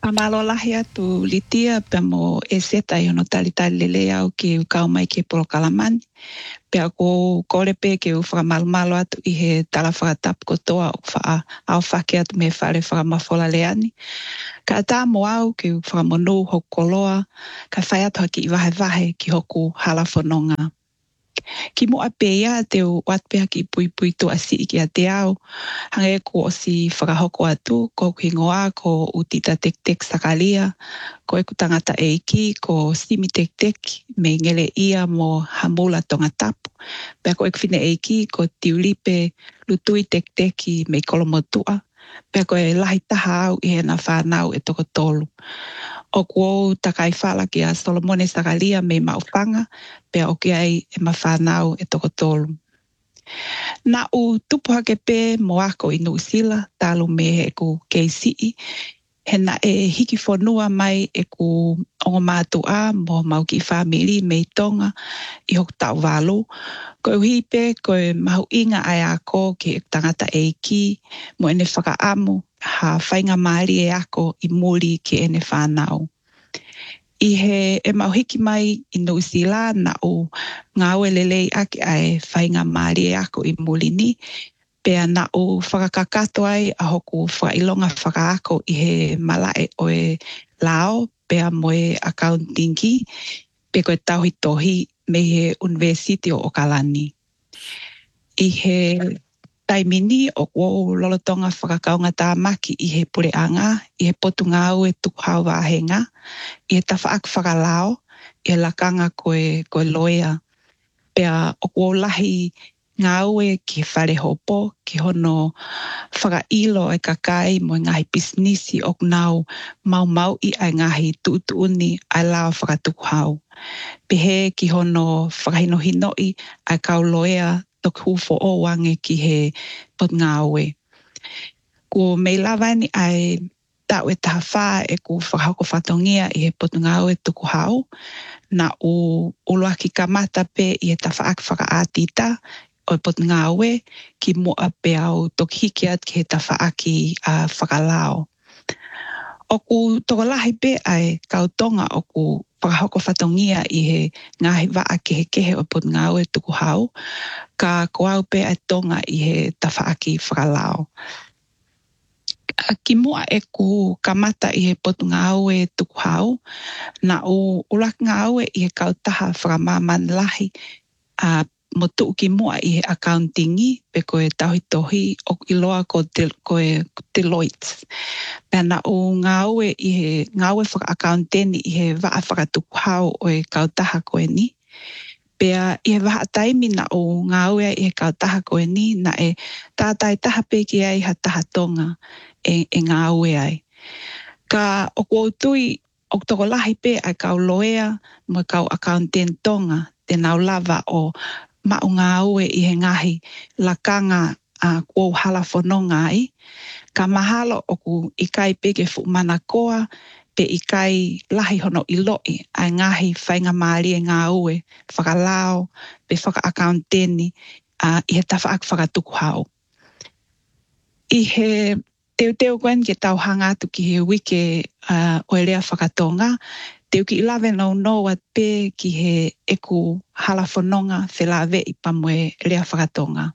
Amalolahi atu litia pe mo e seta i ono talitali lele au ki u kau mai ke polo kalamani. Pe ako kore pe ke u whakamalo atu i he tala whakatapu kotoa o au whake atu me whare whakamafola leani. Ka tā mo au ke u whakamonu hokoloa, ka whai atu haki i wahe ki hoku hala whanonga. Ki mo ape ia te o watpea ki pui to asi ki a te au, hange ko o si whakahoko atu, ko hingoa, ko utita tek sakalia, ko eku tangata eiki, ko simi tek me ngele ia mo hamula tonga tapu, pea ko eku fine eiki, ko tiulipe lutui tek me kolomotua, pea ko e lahi taha au i hena whanau e toko tolu. O kuo takai whala ki a Solomone Sakalia me maupanga, pea o ki ai e mawhanau e toko tolu. Na u tupuhake pe mo ako i Nusila, talo me he ku KCI, hena e hiki whanua mai e ku ongo mātua mo mauki family me tonga i hoku tau walo. Ko hipe ko mahu inga ai ako ki tangata eiki mo ene whakaamu ha whainga maari e ako i muri ki ene whanau. I he e mauhiki mai i Nusila na o ngāwe lelei ake ai whainga maari e ako i muri ni, pea na o whakakakato ai a hoku whailonga whakaako i he malae o e lao, pea mo e accountingi, pe koe tauhi tohi me he University o Okalani. I he taimini o kuo lolotonga whakakaunga tā maki i he pureanga, i he potu ngāu e tukuhau wāhenga, i he tawhaak whakalao, i he lakanga koe loea. Pea o kuo lahi ngāu e ki whare hopo, ki hono whakailo e kakai mo ngahi bisnisi o nau mau i ai ngahi tuuni ai lao whakatukuhau. Pehe ki hono whakahinohinoi ai kau loea tok hufo o wange ki he pot ngāwe. Ko mei lawani ai tau e taha whaa e ku whakahoko whatongia i he pot ngāwe tuku hau, na o uluaki kamata pe i he tawhaak whakaatita o pot ngāwe ki moa pe au tok hikiat ki he tawhaaki whakalao. O ku tokolahi pe ai kautonga o ku whakahoko whatongia i he ngahi waa ki he kehe o pot ngāwe tuku hau, ka koau pe ai tonga i he tawhaaki whakalao. Ki mua e ku kamata i he potu ngāwe tuku hau, na o ulak ngāwe i he kautaha whakamaman lahi mo tuu ki mua i he accountingi pe koe tauhi tohi o iloa ko Deloitte. Pea na o ngāwe i he ngāwe whaka-accounteni i he waa whakatuku hau o e kautaha koe ni. Pea i he waha taimi na o ngāwe i he kautaha koe ni na e tātai taha peki ai ha taha tonga e ngāwe ai. Ka o kuautui o tokolahi pe ai kau loea mo kau accountant tonga te nau lava o mao ngāwe i he ngahi lakanga kua hala whanonga ai. Ka mahalo o ku ikai peke mana koa pe ikai lahi hono iloi ai ngahi whainga maari e ngāwe whakalao pe whaka-accounteni i he tawhaak whakatuku hau. I he teu koen ke tau hanga atu ki he wike o rea whakatonga, teu ki ilawe no at pe ki he eku hala whanonga whelawe i pamwe rea whakatonga.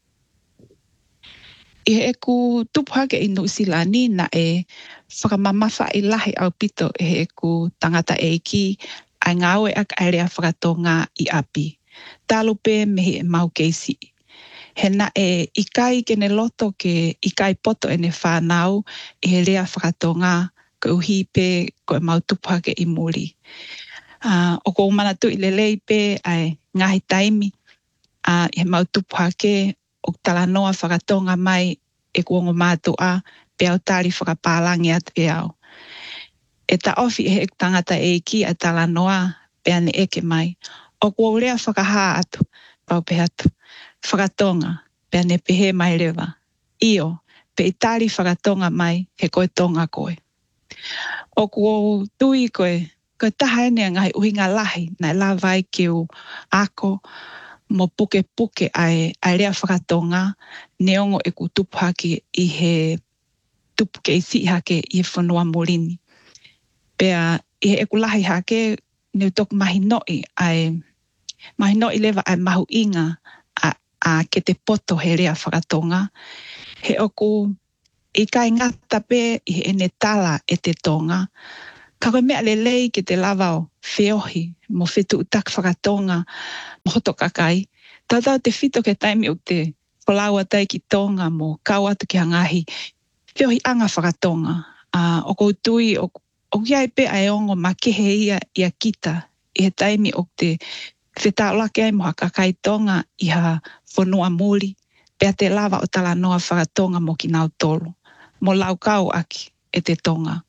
I he eku tupuhake i Nusilani na e whakamamafa i lahi au pito e he eku tangata eiki ai ngāwe ak ai rea whakatonga i api. Talo pe mehi e mau keisi. He na e ikai kene loto ke ikai poto e ne whanau i he rea whakatonga ko uhi pe ko e mau tupuhake i muri. O ko umanatu i lelei pe ai ngahi taimi i he mau tupuhake o talanoa whakatonga mai e kuongo mātua pe au tari whakapālangi atu e au. E ta ofi e tangata eiki a talanoa pe ane eke mai. O kua urea whakaha atu, pau pe atu, whakatonga pe ane pehe mai rewa. Io, pe i tari whakatonga mai he koe tonga koe. O kua tui koe taha ene ngahi uhinga lahi na la vai ki u ako mo puke ai rea whakatonga neongo e ku tupuhake i he tupuke isi hake i he whanua morini. Pea i he kulahi hake ni tok mahinoi lewa ai mahu inga a ke te poto he rea whakatonga. He oku i kai ngata pe i he ene tala e te tonga. Ka koe mea lelei ke te lawao whiohi mo whetu utak whakatonga mo hoto kakai. Tātau te whito ke taimi o te whalaua tai ki tonga mo kau atu ki hangahi. Whiohi anga whakatonga. O koutui o kiai pe ai ongo ma kehe ia kita i he taimi o te whetā olake ai mo hakakai tonga i ha whanua muri. Pea te lawa o tala noa whakatonga mo ki nau tolu. Mo lau kau aki e te tonga.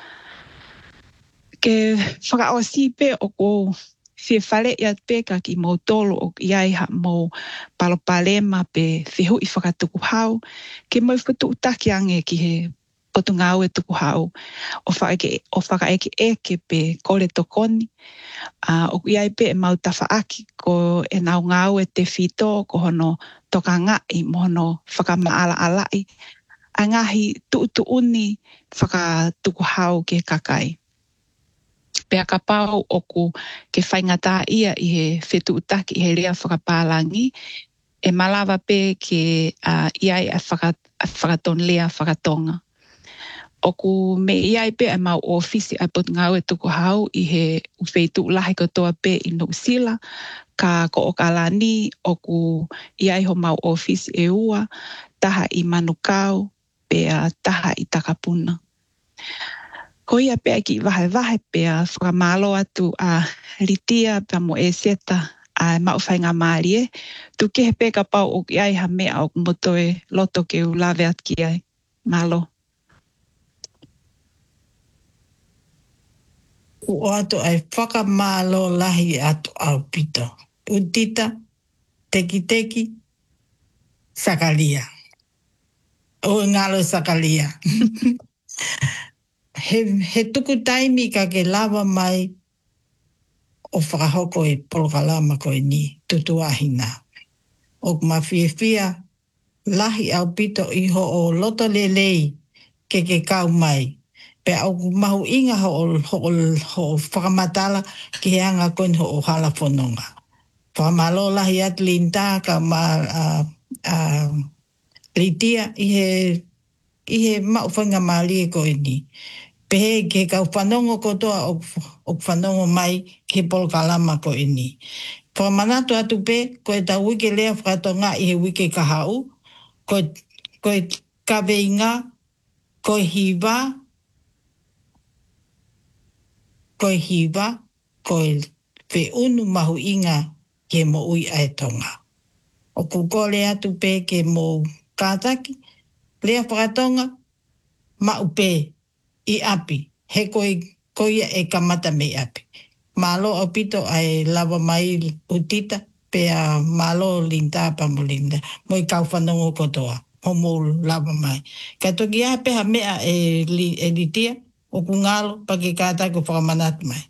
Ke whakaosi pe o ko whie whale ia pe ka ki mo tolu o iai ha mo palopalema pe whihu i whakatuku hau. Ke mo whatu utaki ange ki he potu ngau e tuku hau. O whakaeke eke pe kore tokoni. O iai pe e mau tawha aki ko e nau ngau e te whito ko hono toka ngai mo hono whakamaala alai. A ngahi tuuni whakatuku hau ke kakai. Pea ka pau oku ke whaingata ia i he whetu utaki i he rea whakapālangi. E malawa pe ke iai a whakaton lea whakatonga. Oku me iai pe a mau ofisi a pot ngau e tuku hau i he uwheitu lahi kotoa pe i Nusila. Ka ko o kalani oku iai ho mau ofisi e ua. Taha i Manukau pe taha i Takapuna. Ko ia pe ki vahe pe whakamalo atu a litia pa mo e seta a mau whainga maari e. Tu kehe pe ka pau o iai ha mea o motoe loto ke u lawe at ki ai. Malo. O atu ai whakamalo lahi atu au pito. Utita, teki, sakalia. O ngalo sakalia. He tuku taimi ka ke lava mai o whakahoko e polokalama koe ni tutuahina. O mawhiawhia lahi au pito iho o loto lelei ke kau mai. Pe au mahu inga ho whakamatala ki anga koe ho o hala whanonga. Whamalo lahi at linta ka litia i he mauwhanga maali koe ni. Pehe ke kau whanongo kotoa o whanongo mai ke polokalama koe ni. Whamanatu atu pe, koe ta wike lea whakatonga i he wike kahau, koe kaweinga, koe hiwa, koe whe unu mahu inga ke mo ui ai tonga. O kukole atu pe ke mo kātaki, lea whakatonga, ma upe i api, he koe e kamata me api. Malo o pito ai lava mai utita, pe a malo linta pa mo linda, mo i kau whanongo kotoa, homo lava mai. Ka toki a peha mea e litia, o kungalo, pa ke kātaki whakamanatu mai.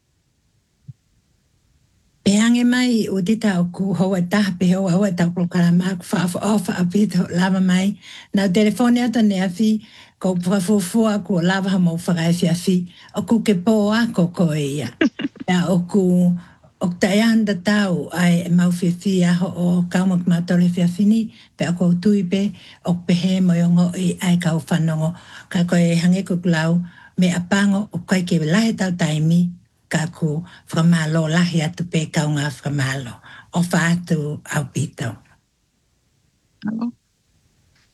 Pehange mai o tita o ku hoa taha pe hoa tau polokalama ku wha apito lava mai. Nau telefone ata ne afi ko whafufua ku lava ha mau whakaifi afi o ku ke po ako ko ia. Pea o ku o taianda tau ai mau whiwhi aho o kaumak matole whiawhini pe o tui pe o pehe moiongo i ai kau whanongo ka koe hange kukulau me apango o kai ke lahe tau taimi ka ku whamalo lahi atu pe kaunga whamalo o whaatu au pito.